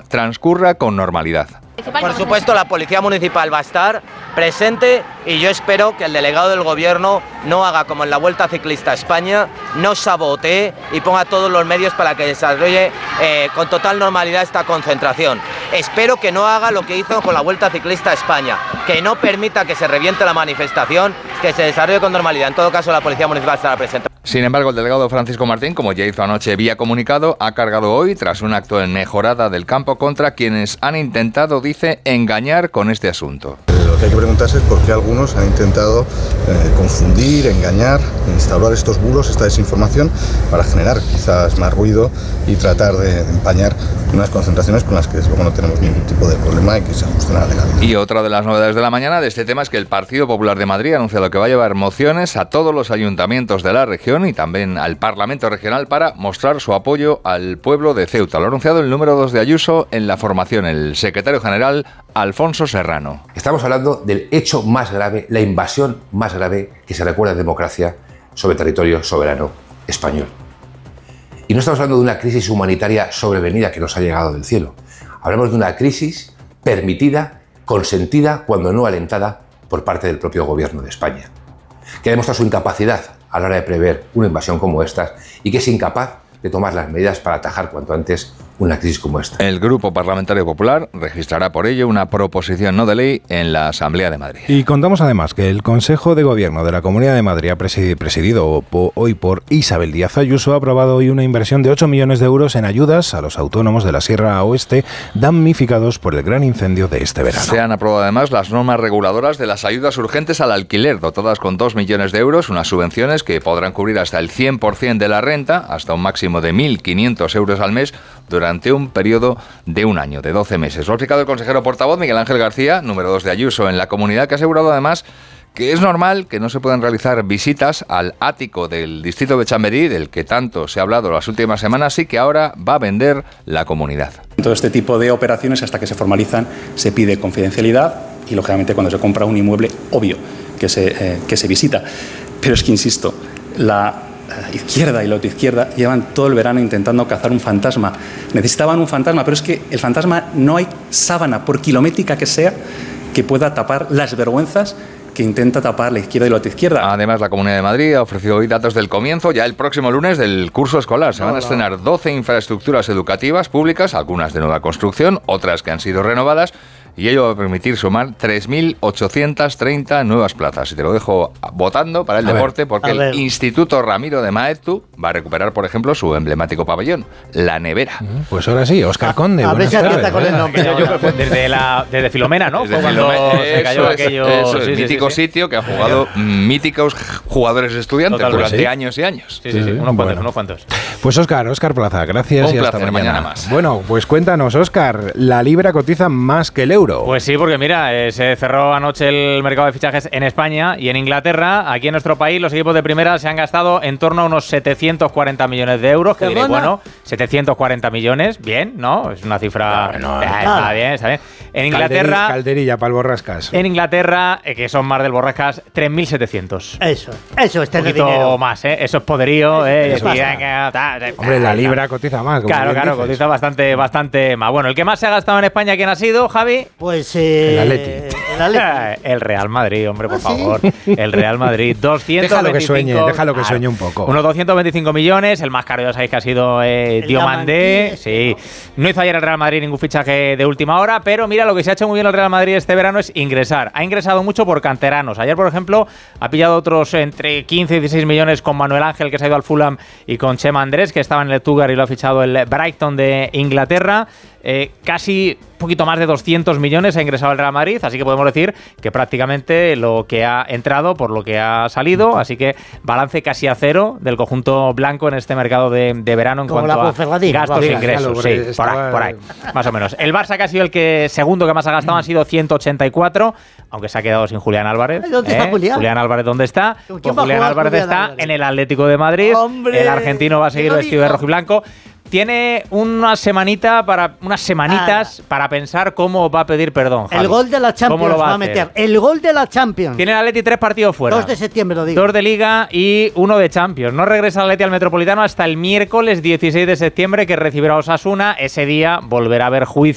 transcurra con normalidad. Por supuesto, la Policía Municipal va a estar presente y yo espero que el delegado del Gobierno no haga como en la Vuelta Ciclista a España, no sabotee y ponga todos los medios para que desarrolle con total normalidad esta concentración. Espero que no haga lo que hizo con la Vuelta Ciclista a España, que no permita que se reviente la manifestación, que se desarrolle con normalidad. En todo caso, la Policía Municipal estará presente. Sin embargo, el delegado Francisco Martín, como ya hizo anoche vía comunicado, ha cargado hoy tras un acto en Mejorada del Campo contra quienes han intentado, dice, engañar con este asunto. Lo que hay que preguntarse es por qué algunos han intentado confundir, engañar, instaurar estos bulos, esta desinformación, para generar quizás más ruido y tratar de empañar unas concentraciones con las que desde luego no tenemos ningún tipo de problema y que se ajusten a la legalidad. Y otra de las novedades de la mañana de este tema es que el Partido Popular de Madrid ha anunciado que va a llevar mociones a todos los ayuntamientos de la región y también al Parlamento Regional para mostrar su apoyo al pueblo de Ceuta. Lo ha anunciado el número 2 de Ayuso en la formación, el secretario general Alfonso Serrano. Estamos hablando del hecho más grave, la invasión más grave que se recuerda en democracia sobre territorio soberano español. Y no estamos hablando de una crisis humanitaria sobrevenida que nos ha llegado del cielo. Hablamos de una crisis permitida, consentida, cuando no alentada, por parte del propio gobierno de España, que demuestra su incapacidad a la hora de prever una invasión como esta y que es incapaz de tomar las medidas para atajar cuanto antes una crisis como esta. El Grupo Parlamentario Popular registrará por ello una proposición no de ley en la Asamblea de Madrid. Y contamos además que el Consejo de Gobierno de la Comunidad de Madrid, presidido hoy por Isabel Díaz Ayuso, ha aprobado hoy una inversión de 8 millones de euros en ayudas a los autónomos de la Sierra Oeste damnificados por el gran incendio de este verano. Se han aprobado además las normas reguladoras de las ayudas urgentes al alquiler, dotadas con 2 millones de euros, unas subvenciones que podrán cubrir hasta el 100% de la renta, hasta un máximo de 1.500 euros al mes, durante un periodo de un año, de 12 meses. Lo ha explicado el consejero portavoz Miguel Ángel García, número 2 de Ayuso en la comunidad, que ha asegurado además que es normal que no se puedan realizar visitas al ático del distrito de Chamberí, del que tanto se ha hablado las últimas semanas, y que ahora va a vender la comunidad. Todo este tipo de operaciones, hasta que se formalizan, se pide confidencialidad y, lógicamente, cuando se compra un inmueble, obvio que se visita. Pero es que, insisto, la izquierda y la autoizquierda llevan todo el verano intentando cazar un fantasma. Necesitaban un fantasma, pero es que el fantasma, no hay sábana, por kilométrica que sea, que pueda tapar las vergüenzas que intenta tapar la izquierda y la autoizquierda. Además, la Comunidad de Madrid ha ofrecido hoy datos del comienzo, ya el próximo lunes, del curso escolar. Se van a estrenar 12 infraestructuras educativas públicas, algunas de nueva construcción, otras que han sido renovadas, y ello va a permitir sumar 3.830 nuevas plazas. Y te lo dejo votando para el deporte, porque el Instituto Ramiro de Maeztu va a recuperar, por ejemplo, su emblemático pabellón, la Nevera. Pues ahora sí, Óscar Conde. A ver si acierta con el nombre. Desde Filomena, ¿no? Desde Cuando Filomena, se cayó aquello. Eso es, mítico sitio que ha jugado míticos jugadores estudiantes durante años y años. Sí, unos cuantos. Pues Óscar Plaza, gracias y hasta mañana más. Bueno, pues cuéntanos, Óscar, la libra cotiza más que el euro. Pues sí, porque mira, se cerró anoche el mercado de fichajes en España y en Inglaterra. Aquí en nuestro país los equipos de primera se han gastado en torno a unos 740 millones de euros. Que diré, bueno, 740 millones, bien, ¿no? Es una cifra... Está bien. En Inglaterra... Calderilla para el Borrascas. En Inglaterra, que son más del Borrascas, 3.700. Eso es tener dinero. Un poquito más, ¿eh? Eso es poderío. Hombre, la libra cotiza más. Claro, cotiza bastante más. Bueno, el que más se ha gastado en España, ¿quién ha sido, Javi? Pues el Atleti. El Real Madrid, hombre, por favor. El Real Madrid, 225. Déjalo que sueñe un poco. Unos 225 millones. El más caro, ya sabéis que ha sido Diomandé. Sí. No hizo ayer el Real Madrid ningún fichaje de última hora, pero mira, lo que se ha hecho muy bien el Real Madrid este verano es ingresar. Ha ingresado mucho por canteranos. Ayer, por ejemplo, ha pillado otros entre 15 y 16 millones con Manuel Ángel, que se ha ido al Fulham, y con Chema Andrés, que estaba en el Tugar y lo ha fichado el Brighton de Inglaterra. Casi un poquito más de 200 millones ha ingresado el Real Madrid, así que podemos decir que prácticamente lo que ha entrado por lo que ha salido, así que balance casi a cero del conjunto blanco en este mercado de verano en como cuanto a gastos e ingresos. Sí, por ahí, más o menos. El Barça, que ha sido el segundo que más ha gastado, han sido 184, aunque se ha quedado sin Julián Álvarez. ¿Dónde está Julián? Julián Álvarez, ¿dónde está? Pues Julián Álvarez está en el Atlético de Madrid. ¡Hombre! El argentino va a seguir vestido de rojo y blanco. Tiene unas semanitas para pensar cómo va a pedir perdón, Javi. El gol de la Champions va a meter. El gol de la Champions. Tiene el Atleti 3 partidos fuera. 2 de septiembre, lo digo. 2 de Liga y 1 de Champions. No regresa el Atleti al Metropolitano hasta el miércoles 16 de septiembre, que recibirá a Osasuna. Ese día volverá a haber juicio